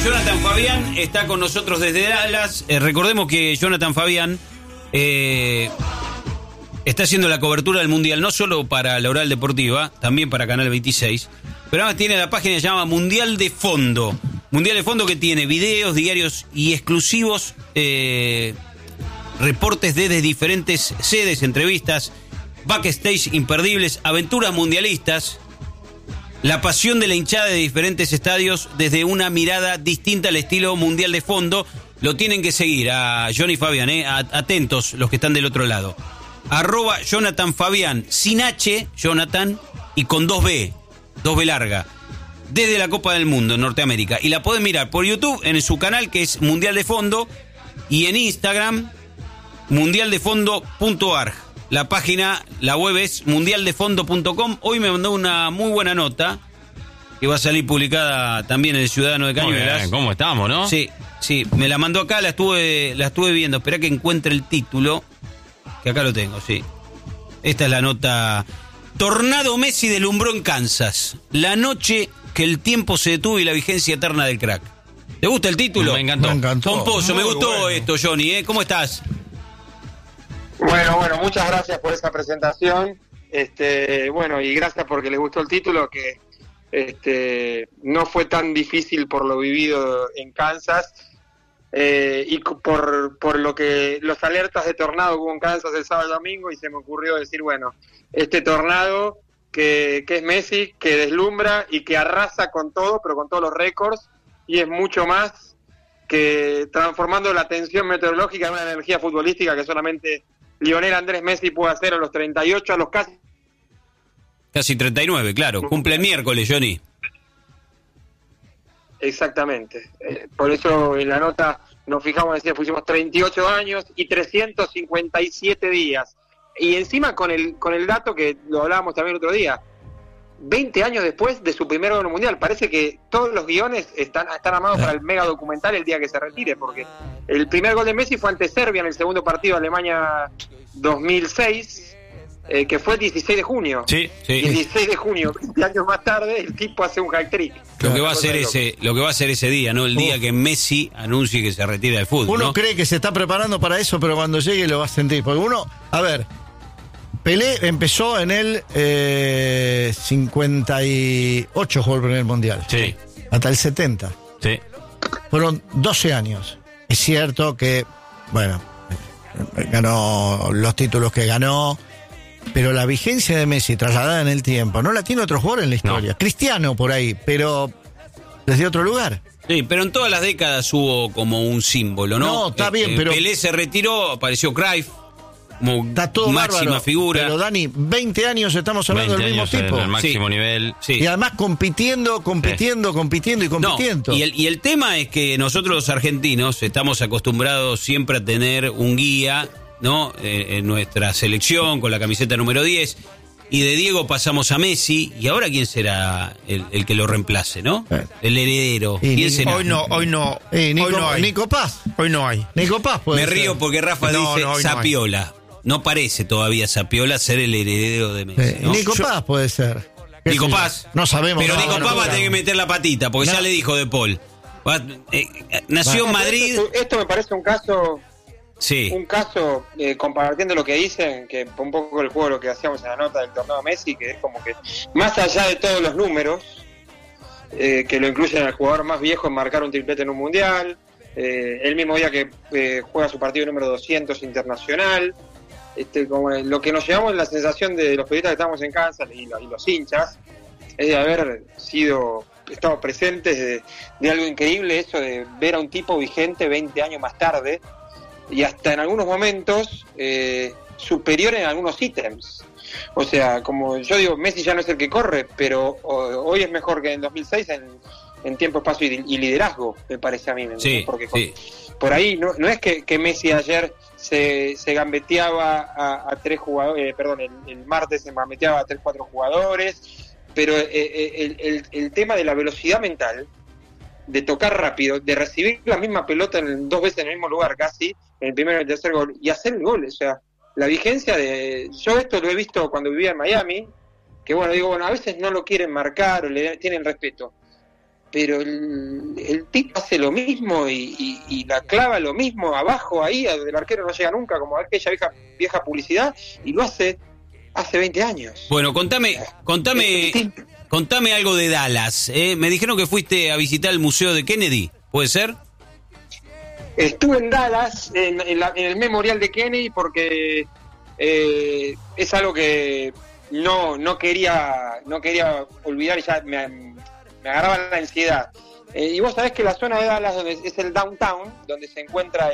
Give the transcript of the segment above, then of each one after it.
Jonathan Fabián está con nosotros desde Dallas. Recordemos que Jonathan Fabián está haciendo la cobertura del Mundial, no solo para la Oral Deportiva, también para Canal 26, pero además tiene la página que se llama Mundial de Fondo. Mundial de Fondo, que tiene videos, diarios y exclusivos, reportes desde diferentes sedes, entrevistas, backstage imperdibles, aventuras mundialistas, la pasión de la hinchada de diferentes estadios desde una mirada distinta al estilo Mundial de Fondo. Lo tienen que seguir a Johnny Fabián, atentos los que están del otro lado. @Jonathan Fabián, sin H, Jonathan, y con 2B larga, desde la Copa del Mundo en Norteamérica. Y la pueden mirar por YouTube en su canal, que es Mundial de Fondo, y en Instagram, mundialdefondo.org. La página, la web es mundialdefondo.com. Hoy me mandó una muy buena nota que va a salir publicada también en El Ciudadano de Cañuelas. Bien, ¿cómo estamos, no? Sí, me la mandó acá, la estuve viendo. Esperá que encuentre el título, que acá lo tengo, sí. Esta es la nota. Tornado Messi deslumbró en Kansas. La noche que el tiempo se detuvo y la vigencia eterna del crack. ¿Te gusta el título? Me encantó. Pomposo, me gustó esto, Johnny, ¿cómo estás? Bueno, muchas gracias por esa presentación. Y gracias porque les gustó el título, que no fue tan difícil por lo vivido en Kansas, y por lo que los alertas de tornado hubo en Kansas el sábado y el domingo, y se me ocurrió decir, bueno, este tornado que es Messi, que deslumbra y que arrasa con todo, pero con todos los récords, y es mucho más que transformando la tensión meteorológica en una energía futbolística que solamente Lionel Andrés Messi puede hacer a los 38, a los casi 39, claro. Cumple el miércoles, Johnny. Exactamente. Por eso en la nota nos fijamos, pusimos 38 años y 357 días. Y encima con el dato que lo hablábamos también el otro día, 20 años después de su primer gol mundial. Parece que todos los guiones están armados para el mega documental el día que se retire, porque el primer gol de Messi fue ante Serbia en el segundo partido de Alemania 2006, que fue el 16 de junio. Sí. Y el 16 de junio, 20 años más tarde, el tipo hace un hat-trick. Lo que va a ser ese día, ¿no? El día que Messi anuncie que se retira del fútbol. Uno ¿no? cree que se está preparando para eso, pero cuando llegue lo va a sentir. Porque Pelé empezó en el 58, jugó el primer mundial. Sí. Hasta el 70. Sí. Fueron 12 años. Es cierto que, ganó los títulos que ganó, pero la vigencia de Messi trasladada en el tiempo no la tiene otro jugador en la historia. No. Cristiano por ahí, pero desde otro lugar. Sí, pero en todas las décadas hubo como un símbolo, ¿no? No, está bien, pero Pelé se retiró, apareció Cruyff como está todo máxima bárbaro, figura. Pero Dani, 20 años estamos hablando del mismo tipo. En el máximo nivel. Sí. Y además compitiendo. No, y el tema es que nosotros los argentinos estamos acostumbrados siempre a tener un guía, ¿no? En nuestra selección con la camiseta número 10. Y de Diego pasamos a Messi. ¿Y ahora quién será el que lo reemplace, no? El heredero. ¿Quién será? Hoy no hay. Nico Paz. Hoy no hay. Nico Paz puede Me ser. río porque Rafa dice Zapiola. No parece todavía Zapiola ser el heredero de Messi, ¿no? Nico Paz puede ser. Nico Paz. No sabemos. Pero Nico Paz va a tener que meter la patita, porque ya le dijo De Paul. Nació en Madrid. Esto me parece un caso... Sí. Un caso, compartiendo lo que dicen, que un poco el juego, lo que hacíamos en la nota del torneo Messi, que es como que, más allá de todos los números, que lo incluyen al jugador más viejo en marcar un triplete en un mundial, el mismo día que juega su partido número 200 internacional, como lo que nos llevamos la sensación de los periodistas que estamos en Kansas y los hinchas, es de haber estado presentes de algo increíble, eso de ver a un tipo vigente 20 años más tarde, y hasta en algunos momentos superior en algunos ítems. O sea, como yo digo, Messi ya no es el que corre, pero hoy es mejor que en 2006 en tiempo, espacio y liderazgo, me parece a mí. Sí, porque sí. Por ahí no es que Messi ayer se gambeteaba a 3 jugadores, el martes se gambeteaba a 3-4 jugadores, pero el tema de la velocidad mental, de tocar rápido, de recibir la misma pelota 2 veces en el mismo lugar casi, en el primero y el tercer gol, y hacer el gol, o sea, la vigencia de... Yo esto lo he visto cuando vivía en Miami, que a veces no lo quieren marcar o le tienen respeto, pero el tipo hace lo mismo y la clava lo mismo abajo ahí, el arquero no llega nunca, como aquella vieja publicidad, y lo hace 20 años. Bueno, contame algo de Dallas. Me dijeron que fuiste a visitar el Museo de Kennedy, ¿puede ser? Estuve en Dallas, en el Memorial de Kennedy, porque es algo que no quería olvidar, y ya me agarraba la ansiedad. Y vos sabés que la zona de Dallas, donde es el downtown, donde se encuentra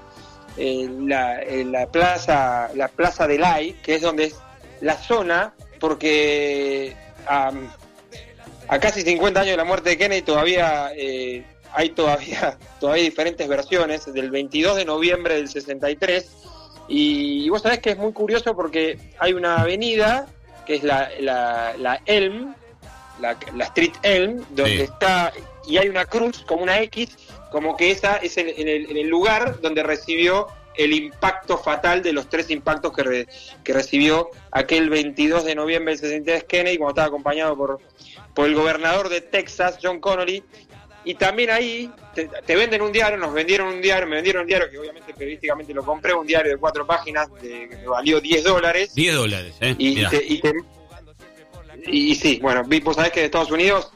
la plaza de Lai, que es donde es la zona, porque a casi 50 años de la muerte de Kennedy todavía hay diferentes versiones, del 22 de noviembre del 63, y vos sabés que es muy curioso porque hay una avenida que es la Elm, la Street Elm, donde está, y hay una cruz como una X, como que esa es en el lugar donde recibió el impacto fatal de los 3 impactos que recibió aquel 22 de noviembre del 63 Kennedy, cuando estaba acompañado por el gobernador de Texas, John Connally. Y también ahí te venden un diario, me vendieron un diario que obviamente periodísticamente lo compré, un diario de 4 páginas que me valió $10. $10, Y sí, bueno, vos sabés que de Estados Unidos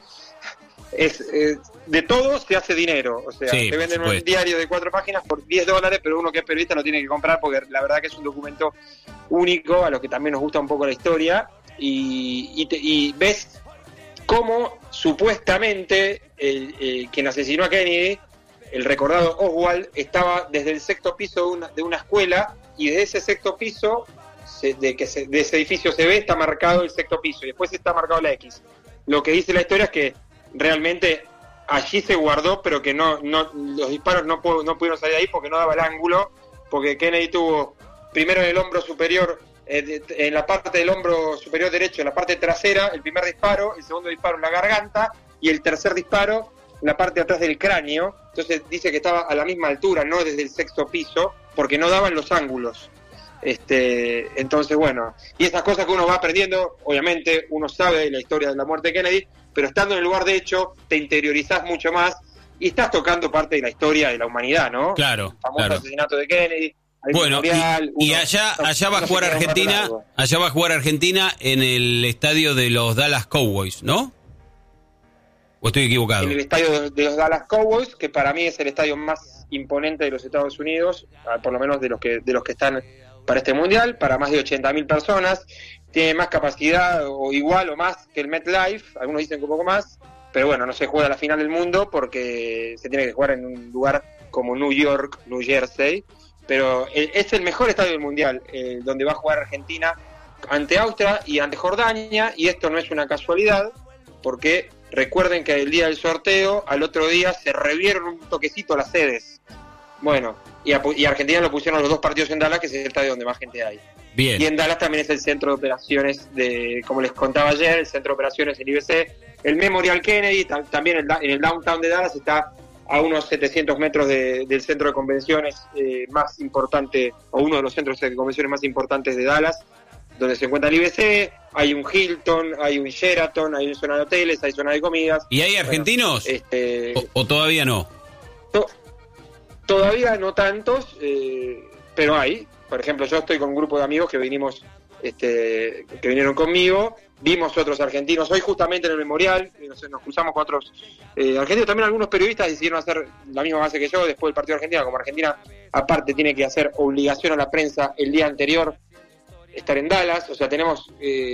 de todo se hace dinero, o sea, te venden un diario de 4 páginas por $10, pero uno que es periodista lo tiene que comprar porque la verdad que es un documento único, a los que también nos gusta un poco la historia, y ves cómo supuestamente quien asesinó a Kennedy, el recordado Oswald, estaba desde el 6º piso de una escuela, y desde ese 6º piso de ese edificio se ve, está marcado el 6º piso, y después está marcado la X. Lo que dice la historia es que realmente allí se guardó, pero que no los disparos no pudieron salir de ahí porque no daba el ángulo, porque Kennedy tuvo primero en el hombro superior, en la parte del hombro superior derecho, en la parte trasera, el primer disparo, el segundo disparo en la garganta, y el tercer disparo en la parte de atrás del cráneo. Entonces dice que estaba a la misma altura, no desde el 6º piso, porque no daban los ángulos. Entonces, bueno, y esas cosas que uno va aprendiendo, obviamente uno sabe la historia de la muerte de Kennedy, pero estando en el lugar de hecho te interiorizás mucho más y estás tocando parte de la historia de la humanidad, ¿no? Claro, el famoso asesinato de Kennedy. Bueno, y allá va a jugar Argentina, en el estadio de los Dallas Cowboys, ¿no? ¿O estoy equivocado? En el estadio de los Dallas Cowboys, que para mí es el estadio más imponente de los Estados Unidos, por lo menos de los que están para este mundial, para más de 80.000 personas, tiene más capacidad o igual o más que el MetLife, algunos dicen que un poco más, pero bueno, no se juega la final del mundo porque se tiene que jugar en un lugar como New York, New Jersey, pero es el mejor estadio del mundial, donde va a jugar Argentina ante Austria y ante Jordania, y esto no es una casualidad, porque recuerden que el día del sorteo, al otro día se revieron un toquecito las sedes. Bueno, y Argentina lo pusieron los 2 partidos en Dallas, que es el estadio donde más gente hay. Bien. Y en Dallas también es el centro de operaciones como les contaba ayer, el centro de operaciones del IBC, el Memorial Kennedy, también en el downtown de Dallas está a unos 700 metros del centro de convenciones más importante, o uno de los centros de convenciones más importantes de Dallas, donde se encuentra el IBC, hay un Hilton, hay un Sheraton, hay una zona de hoteles, hay zona de comidas. ¿Y hay argentinos? Bueno, ¿O todavía no? Todavía no tantos, pero hay. Por ejemplo, yo estoy con un grupo de amigos que vinieron conmigo, vimos otros argentinos hoy justamente en el Memorial, nos cruzamos con otros argentinos, también algunos periodistas decidieron hacer la misma base que yo después del partido de Argentina, como Argentina aparte tiene que hacer obligación a la prensa el día anterior, estar en Dallas, o sea, tenemos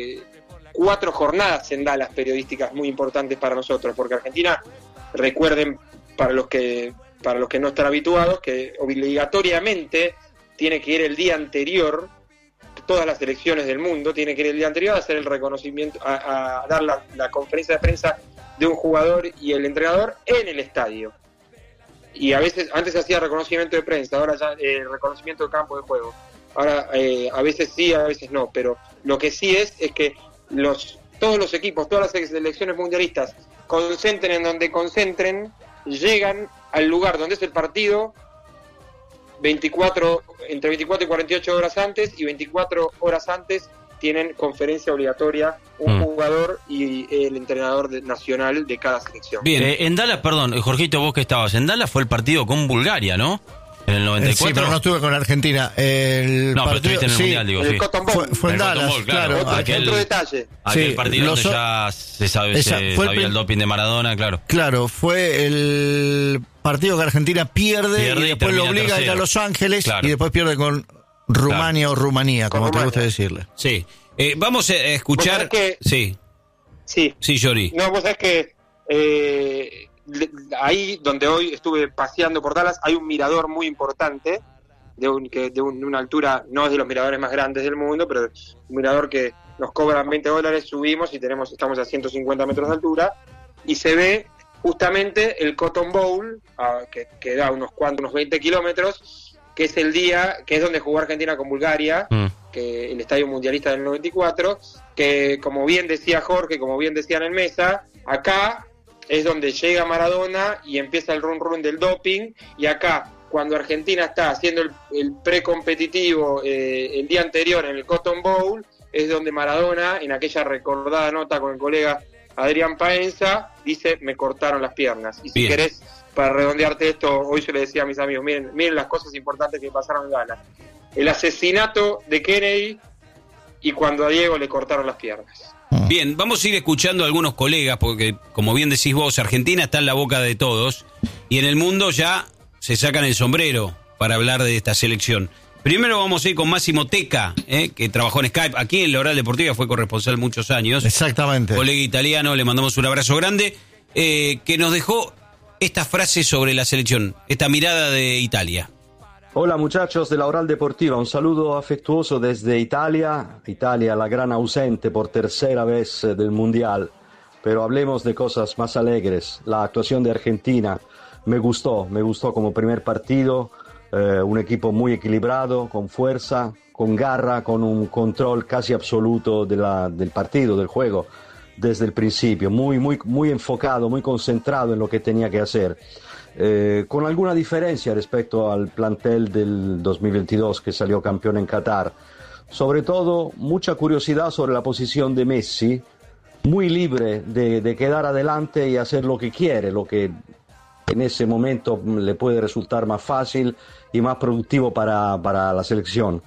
4 jornadas en Dallas periodísticas muy importantes para nosotros, porque Argentina, recuerden, para los que no están habituados, que obligatoriamente tiene que ir el día anterior, todas las selecciones del mundo tienen que ir el día anterior a hacer el reconocimiento, a dar la conferencia de prensa de un jugador y el entrenador en el estadio. Y a veces, antes se hacía reconocimiento de prensa, ahora ya reconocimiento de campo de juego. Ahora a veces sí, a veces no, pero lo que sí es que todos los equipos, todas las selecciones mundialistas, concentren en donde concentren, llegan al lugar donde es el partido entre 24 y 48 horas antes, y 24 horas antes tienen conferencia obligatoria un jugador y el entrenador nacional de cada selección. Bien, en Dallas, perdón, Jorgito, vos que estabas, en Dallas fue el partido con Bulgaria, ¿no? En el 94. Sí, pero no estuve con Argentina. Pero estuviste en el Mundial, digo, el sí. Cotton Bowl. Fue en El Cotton Dallas, Bowl, claro. Otro detalle. Aquel Sí, partido donde ya se sabía el doping de Maradona, claro. Claro, fue el partido que Argentina pierde y después lo obliga a ir a Los Ángeles, claro. Y después pierde con Rumania o Rumanía, como te gusta decirle. Sí. Vamos a escuchar... Sí, Johnny. No, vos sabés que ahí donde hoy estuve paseando por Dallas hay un mirador muy importante de una altura, no es de los miradores más grandes del mundo, pero un mirador que nos cobran $20, subimos y estamos a 150 metros de altura y se ve justamente el Cotton Bowl, que da unos 20 kilómetros, que es el día, que es donde jugó Argentina con Bulgaria, que el Estadio Mundialista del 94, que como bien decía Jorge, como bien decían en mesa, acá es donde llega Maradona y empieza el run del doping, y acá, cuando Argentina está haciendo el precompetitivo el día anterior en el Cotton Bowl, es donde Maradona, en aquella recordada nota con el colega Adrián Paenza, dice, me cortaron las piernas. Y si querés, para redondearte esto, hoy yo le decía a mis amigos, miren las cosas importantes que pasaron en Dallas. El asesinato de Kennedy y cuando a Diego le cortaron las piernas. Bien, vamos a ir escuchando a algunos colegas, porque como bien decís vos, Argentina está en la boca de todos, y en el mundo ya se sacan el sombrero para hablar de esta selección. Primero vamos a ir con Máximo Teca, que trabajó en Skype, aquí en La Oral Deportiva, fue corresponsal muchos años. Exactamente. Colega italiano, le mandamos un abrazo grande, que nos dejó esta frase sobre la selección, esta mirada de Italia. Hola muchachos de La Oral Deportiva, un saludo afectuoso desde Italia. Italia, la gran ausente por tercera vez del Mundial, pero hablemos de cosas más alegres. La actuación de Argentina me gustó como primer partido, un equipo muy equilibrado, con fuerza, con garra, con un control casi absoluto del partido, del juego, desde el principio, muy enfocado, muy concentrado en lo que tenía que hacer. Con alguna diferencia respecto al plantel del 2022 que salió campeón en Qatar. Sobre todo, mucha curiosidad sobre la posición de Messi, muy libre de quedar adelante y hacer lo que quiere, lo que en ese momento le puede resultar más fácil y más productivo para la selección.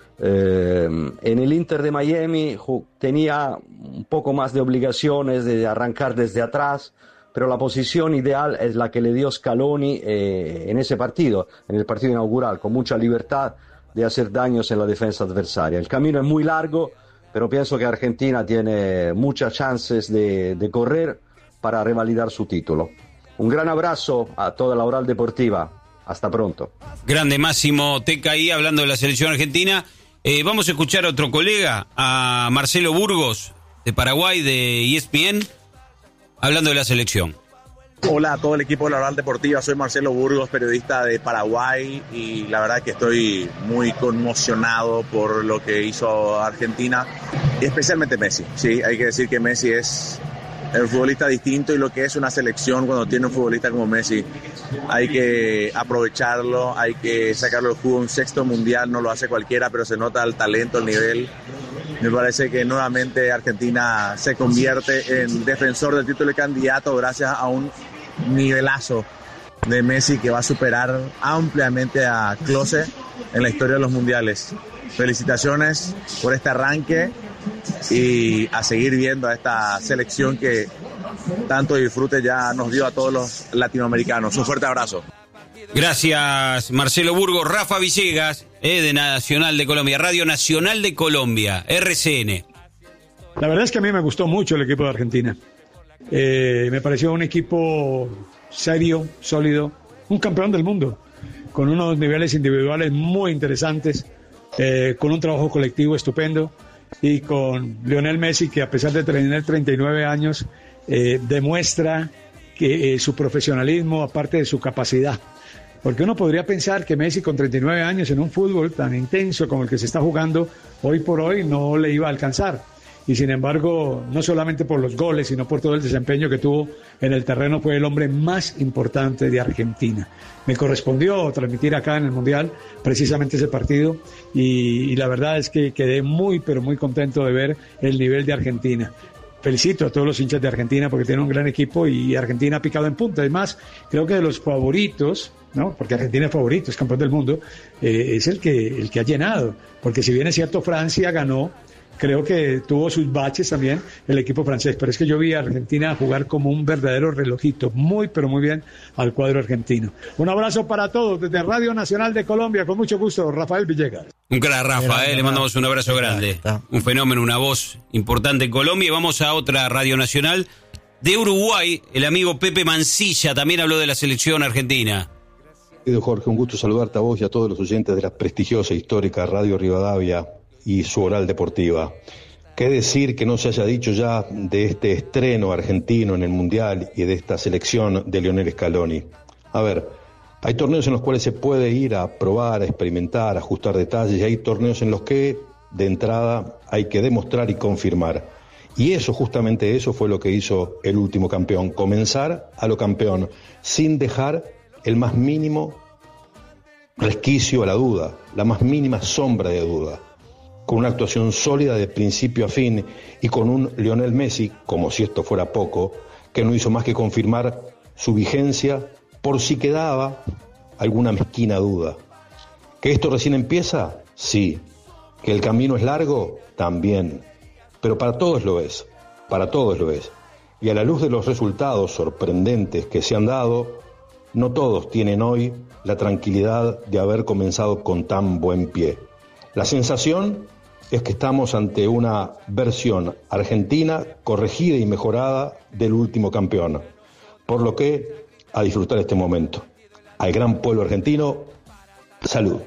En el Inter de Miami tenía un poco más de obligaciones de arrancar desde atrás, pero la posición ideal es la que le dio Scaloni en ese partido, en el partido inaugural, con mucha libertad de hacer daños en la defensa adversaria. El camino es muy largo, pero pienso que Argentina tiene muchas chances de correr para revalidar su título. Un gran abrazo a toda la Oral Deportiva. Hasta pronto. Grande Máximo Teca ahí hablando de la selección argentina. Vamos a escuchar a otro colega, a Marcelo Burgos, de Paraguay, de ESPN, hablando de la selección. Hola a todo el equipo de la Oral Deportiva, soy Marcelo Burgos, periodista de Paraguay, y la verdad que estoy muy conmocionado por lo que hizo Argentina, y especialmente Messi. Sí, hay que decir que Messi es el futbolista distinto, y lo que es una selección cuando tiene un futbolista como Messi, hay que aprovecharlo, hay que sacarlo del jugo. Un sexto mundial no lo hace cualquiera, pero se nota el talento, el nivel. Me parece que nuevamente Argentina se convierte en defensor del título de candidato gracias a un nivelazo de Messi que va a superar ampliamente a Klose en la historia de los mundiales. Felicitaciones por este arranque y a seguir viendo a esta selección que tanto disfrute ya nos dio a todos los latinoamericanos. Un fuerte abrazo. Gracias, Marcelo Burgos. Rafa Villegas, de Nacional de Colombia, Radio Nacional de Colombia, RCN. La verdad es que a mí me gustó mucho el equipo de Argentina. Me pareció un equipo serio, sólido, un campeón del mundo, con unos niveles individuales muy interesantes, con un trabajo colectivo estupendo, y con Lionel Messi, que a pesar de tener 39 años, demuestra que su profesionalismo, aparte de su capacidad. Porque uno podría pensar que Messi con 39 años en un fútbol tan intenso como el que se está jugando hoy por hoy no le iba a alcanzar. y sin embargo, no solamente por los goles, sino por todo el desempeño que tuvo en el terreno, fue el hombre más importante de Argentina. Me correspondió transmitir acá en el Mundial precisamente ese partido y la verdad es que quedé muy, pero muy contento de ver el nivel de Argentina. Felicito a todos los hinchas de Argentina porque tienen un gran equipo y Argentina ha picado en punta. Además, creo que de los favoritos, ¿no? Porque Argentina es favorito, es campeón del mundo, es el que ha llenado. Porque si bien es cierto, Francia ganó, creo que tuvo sus baches también el equipo francés. Pero es que yo vi a Argentina jugar como un verdadero relojito. Muy, pero muy bien al cuadro argentino. Un abrazo para todos desde Radio Nacional de Colombia. Con mucho gusto, Rafael Villegas. Un crack, Rafa, le mandamos un abrazo grande. Un fenómeno, una voz importante en Colombia. Y vamos a otra Radio Nacional de Uruguay. El amigo Pepe Mancilla también habló de la selección argentina. Querido Jorge, un gusto saludarte a vos y a todos los oyentes de la prestigiosa e histórica Radio Rivadavia y su oral deportiva. ¿Qué decir que no se haya dicho ya de este estreno argentino en el Mundial y de esta selección de Lionel Scaloni? A ver, hay torneos en los cuales se puede ir a probar, a experimentar, a ajustar detalles, y hay torneos en los que, de entrada, hay que demostrar y confirmar. Y eso, justamente eso, fue lo que hizo el último campeón, comenzar a lo campeón, sin dejar el más mínimo resquicio a la duda, la más mínima sombra de duda, con una actuación sólida de principio a fin y con un Lionel Messi, como si esto fuera poco, que no hizo más que confirmar su vigencia por si quedaba alguna mezquina duda. ¿Que esto recién empieza? Sí. ¿Que el camino es largo? También. Pero para todos lo es, para todos lo es. Y a la luz de los resultados sorprendentes que se han dado, no todos tienen hoy la tranquilidad de haber comenzado con tan buen pie. La sensación es que estamos ante una versión argentina corregida y mejorada del último campeón. Por lo que, a disfrutar este momento. Al gran pueblo argentino, salud.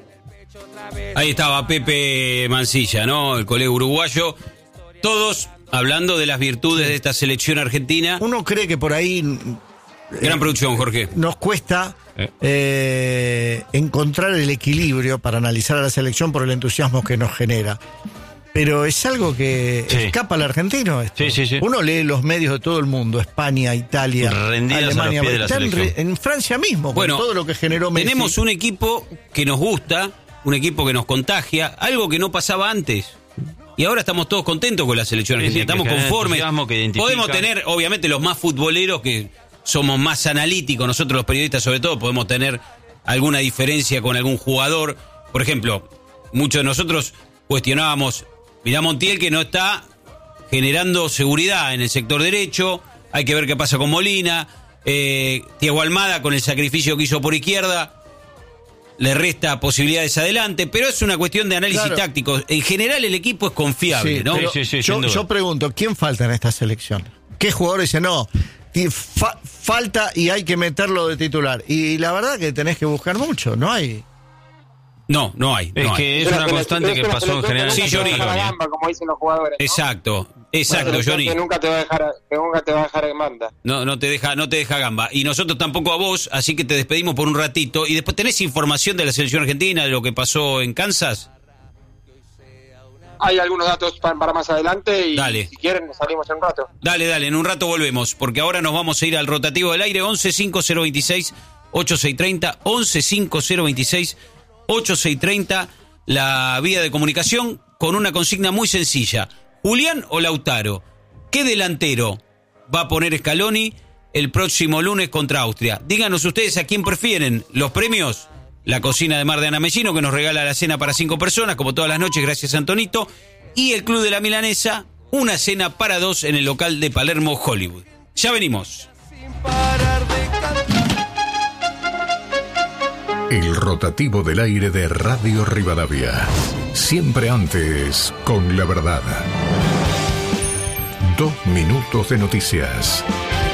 Ahí estaba Pepe Mancilla, ¿no? El colega uruguayo. Todos hablando de las virtudes de esta selección argentina. Uno cree que por ahí... Gran producción, Jorge. Nos cuesta encontrar el equilibrio para analizar a la selección por el entusiasmo que nos genera. Pero es algo que escapa al argentino. Esto. Sí. Uno lee los medios de todo el mundo, España, Italia, rendidas Alemania, a los pies de la selección. En Francia mismo, bueno, con todo lo que generó Messi. Tenemos un equipo que nos gusta, un equipo que nos contagia, algo que no pasaba antes. Y ahora estamos todos contentos con la selección argentina, estamos conformes. Podemos tener, obviamente, los más futboleros que somos más analíticos, nosotros los periodistas sobre todo, podemos tener alguna diferencia con algún jugador. Por ejemplo, muchos de nosotros cuestionábamos, mirá Montiel que no está generando seguridad en el sector derecho, hay que ver qué pasa con Molina, Thiago Almada con el sacrificio que hizo por izquierda, le resta posibilidades adelante, pero es una cuestión de análisis táctico. En general el equipo es confiable, sí, ¿no? Yo pregunto, ¿quién falta en esta selección? ¿Qué jugador dice no? Falta y hay que meterlo de titular. Y la verdad que tenés que buscar mucho, no hay. No hay. Es que es una constante que pasó en general. Sí, Johnny. Como dicen los jugadores, ¿no? Exacto, Johnny. Que nunca te va a dejar en banda. No te deja gamba. Y nosotros tampoco a vos, así que te despedimos por un ratito. Y después, ¿tenés información de la selección argentina, de lo que pasó en Kansas? Hay algunos datos para más adelante y dale. Si quieren salimos en un rato. Dale, en un rato volvemos, porque ahora nos vamos a ir al rotativo del aire, 11-5026-8630, 11-5026-8630, la vía de comunicación con una consigna muy sencilla. ¿Julián o Lautaro? ¿Qué delantero va a poner Scaloni el próximo lunes contra Austria? Díganos ustedes a quién prefieren. Los premios: la cocina de Mar de Ana Mellino, que nos regala la cena para 5 personas, como todas las noches, gracias a Antonito. Y el Club de la Milanesa, una cena para 2 en el local de Palermo, Hollywood. Ya venimos. El rotativo del aire de Radio Rivadavia. Siempre antes, con la verdad. 2 minutos de noticias.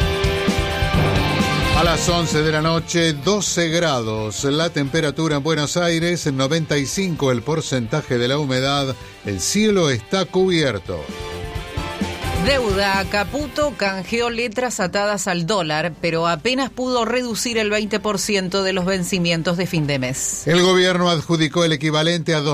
A las 11 de la noche, 12 grados. La temperatura en Buenos Aires, 95 el porcentaje de la humedad. El cielo está cubierto. Deuda. Caputo canjeó letras atadas al dólar, pero apenas pudo reducir el 20% de los vencimientos de fin de mes. El gobierno adjudicó el equivalente a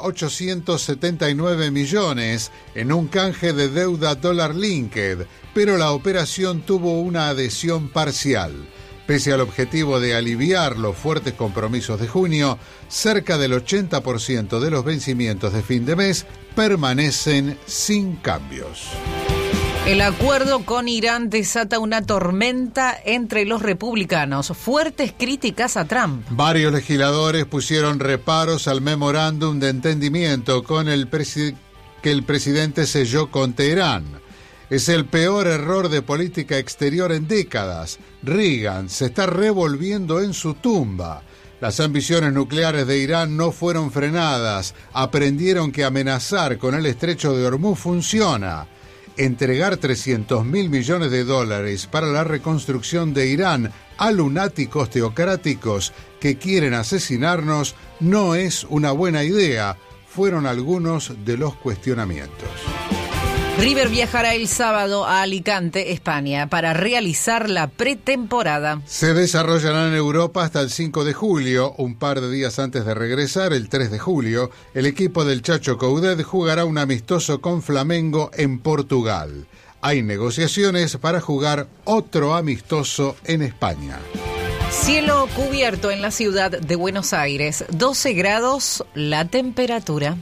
2.879 millones en un canje de deuda dólar linked, pero la operación tuvo una adhesión parcial. Pese al objetivo de aliviar los fuertes compromisos de junio, cerca del 80% de los vencimientos de fin de mes permanecen sin cambios. El acuerdo con Irán desata una tormenta entre los republicanos. Fuertes críticas a Trump. Varios legisladores pusieron reparos al memorándum de entendimiento que el presidente selló con Teherán. Es el peor error de política exterior en décadas. Reagan se está revolviendo en su tumba. Las ambiciones nucleares de Irán no fueron frenadas. Aprendieron que amenazar con el estrecho de Hormuz funciona. Entregar $300.000 millones para la reconstrucción de Irán a lunáticos teocráticos que quieren asesinarnos no es una buena idea, fueron algunos de los cuestionamientos. River viajará el sábado a Alicante, España, para realizar la pretemporada. Se desarrollará en Europa hasta el 5 de julio. Un par de días antes de regresar, el 3 de julio, el equipo del Chacho Coudet jugará un amistoso con Flamengo en Portugal. Hay negociaciones para jugar otro amistoso en España. Cielo cubierto en la ciudad de Buenos Aires, 12 grados la temperatura.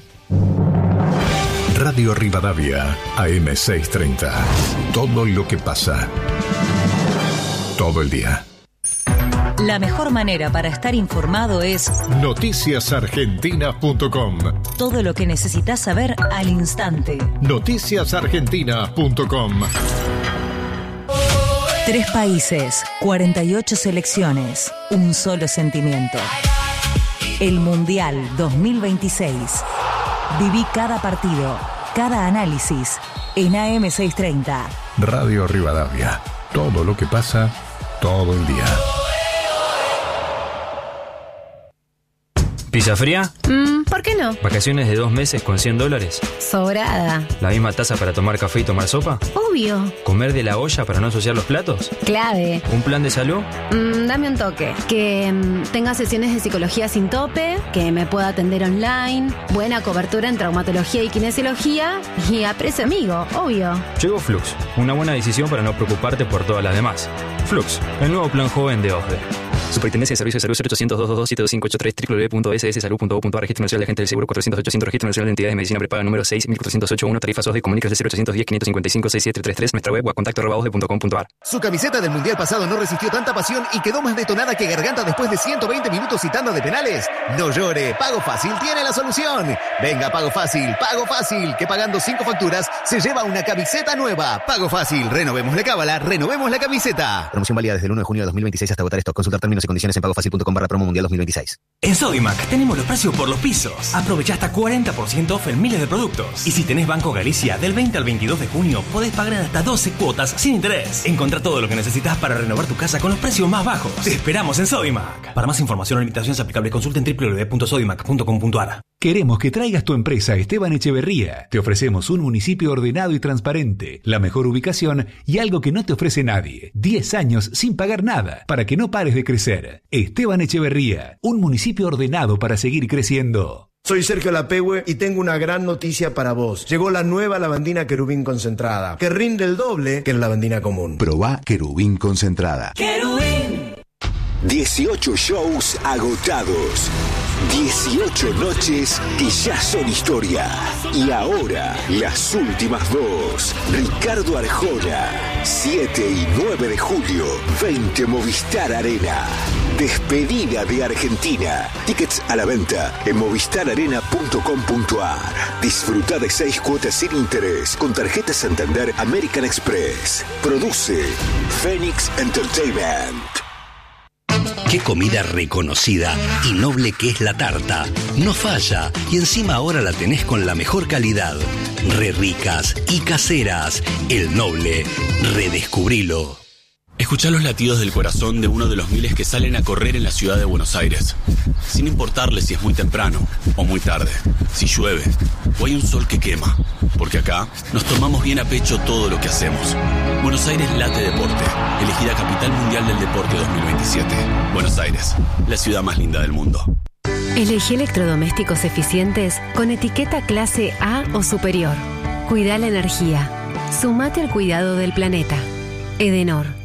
Radio Rivadavia, AM630. Todo lo que pasa. Todo el día. La mejor manera para estar informado es noticiasargentina.com. Todo lo que necesitas saber al instante. Noticiasargentina.com. 3 países, 48 selecciones, un solo sentimiento. El Mundial 2026. Viví cada partido, cada análisis en AM630. Radio Rivadavia. Todo lo que pasa, todo el día. ¿Pizza fría? ¿Por qué no? ¿Vacaciones de 2 meses con $100? Sobrada. ¿La misma taza para tomar café y tomar sopa? Obvio. ¿Comer de la olla para no ensuciar los platos? Clave. ¿Un plan de salud? Dame un toque. Que tenga sesiones de psicología sin tope, que me pueda atender online, buena cobertura en traumatología y kinesiología y a precio amigo, obvio. Llegó Flux, una buena decisión para no preocuparte por todas las demás. Flux, el nuevo plan joven de OSDE. Superintendencia de Servicios de Salud 0800-222-7583 www.sssalud.gov.ar. Registro Nacional de Agentes del Seguro 400-800. Registro Nacional de Entidades de Medicina Prepaga número 6.408.1. Tarifas OSDE. Comunícase 0810-555-6733. Nuestra web o a contacto@osde.com.ar. Su camiseta del Mundial pasado no resistió tanta pasión y quedó más detonada que garganta después de 120 minutos y tanda de penales. No llore, Pago Fácil tiene la solución. Venga, Pago Fácil, que pagando 5 facturas se lleva una camiseta nueva. Pago Fácil, renovemos la cábala, renovemos la camiseta. Promoción válida desde el 1 de junio de 2026 hasta agotar stock. Consultar términos y condiciones en pagofacil.com/promo mundial 2026. En Sodimac tenemos los precios por los pisos. Aprovecha hasta 40% off en miles de productos. Y si tenés Banco Galicia, del 20 al 22 de junio podés pagar en hasta 12 cuotas sin interés. Encontrá todo lo que necesitas para renovar tu casa con los precios más bajos. Te esperamos en Sodimac. Para más información o limitaciones aplicables, consulten www.sodimac.com.ar. Queremos que traigas tu empresa a Esteban Echeverría. Te ofrecemos un municipio ordenado y transparente, la mejor ubicación y algo que no te ofrece nadie. 10 años sin pagar nada, para que no pares de crecer. Esteban Echeverría, un municipio ordenado para seguir creciendo. Soy Sergio Lapehue y tengo una gran noticia para vos. Llegó la nueva lavandina Querubín concentrada, que rinde el doble que la lavandina común. Probá Querubín concentrada. ¡Querubín! 18 shows agotados. 18 noches que ya son historia. Y ahora, las últimas 2. Ricardo Arjona, 7 y 9 de julio, 20 Movistar Arena. Despedida de Argentina. Tickets a la venta en movistararena.com.ar. Disfruta de 6 cuotas sin interés con tarjeta Santander American Express. Produce Phoenix Entertainment. Qué comida reconocida y noble que es la tarta. No falla y encima ahora la tenés con la mejor calidad. Re ricas y caseras. El Noble. Redescubrilo. Escuchá los latidos del corazón de uno de los miles que salen a correr en la ciudad de Buenos Aires, sin importarle si es muy temprano o muy tarde, si llueve o hay un sol que quema, porque acá nos tomamos bien a pecho todo lo que hacemos. Buenos Aires late deporte, elegida Capital Mundial del Deporte 2027. Buenos Aires, la ciudad más linda del mundo. Elegí electrodomésticos eficientes con etiqueta clase A o superior. Cuida la energía. Sumate al cuidado del planeta. Edenor.